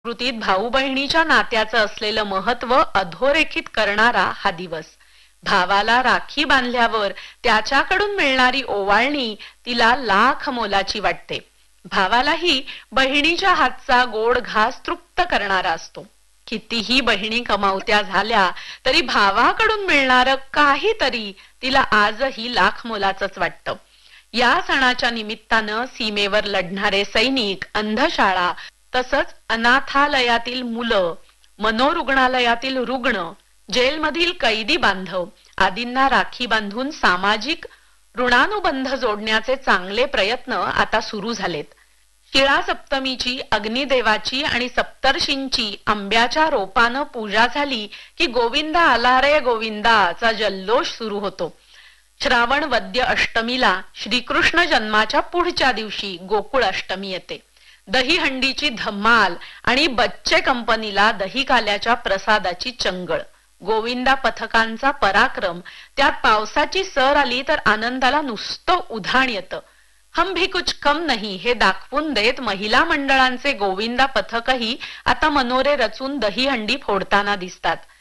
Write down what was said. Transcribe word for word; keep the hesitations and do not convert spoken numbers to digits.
कृतीत भाऊ बहिणीच्या नात्याचं असलेलं महत्व अधोरेखित करणारा हा दिवस. भावाला राखी बांधल्यावर त्याच्याकडून मिळणारी ओवाळणी तिला लाख मोलाची वाटते. भावालाही बहिणीच्या हातचा गोड घास तृप्त करणारा असतो. कितीही बहिणी कमावत्या झाल्या तरी भावाकडून मिळणार काहीतरी तिला आजही लाख मोलाचंच वाटतं. या सणाच्या निमित्तानं सीमेवर लढणारे सैनिक, अंधशाळा, तसंच अनाथालयातील मुलं, मनोरुग्णालयातील रुग्ण, जेलमधील कैदी बांधव आदींना राखी बांधून सामाजिक ऋणानुबंध जोडण्याचे चांगले प्रयत्न आता सुरू झालेत. शिळा सप्तमीची, अग्निदेवाची आणि सप्तर्षींची आंब्याच्या रोपानं पूजा झाली की गोविंदा आला रे गोविंदाचा जल्लोष सुरू होतो. श्रावण वद्य अष्टमीला श्रीकृष्ण जन्माच्या पुढच्या दिवशी गोकुळ अष्टमी येते. दहीहंडीची धम्माल आणि बच्चे कंपनीला दही काल्याच्या प्रसादाची चंगळ, गोविंदा पथकांचा पराक्रम, त्यात पावसाची सर आली तर आनंदाला नुसतं उधाण येतं. हम भी कुछ कम नहीं हे दाखवून देत महिला मंडळांचे गोविंदा पथकही आता मनोरे रचून दहीहंडी फोडताना दिसतात.